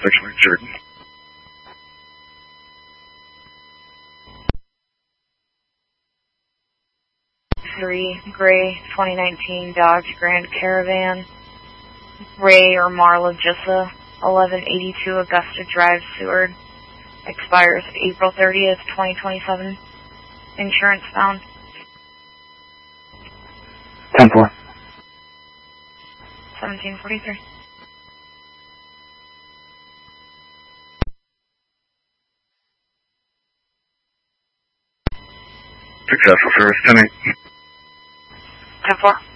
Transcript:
sexually insured. 3 gray 2019 Dodge Grand Caravan, Ray or Marla Jissa, 1182 Augusta Drive, Seward. Expires April 30th, 2027. Insurance found. 10-4. 1743. Successful service, 10-8. 10-4.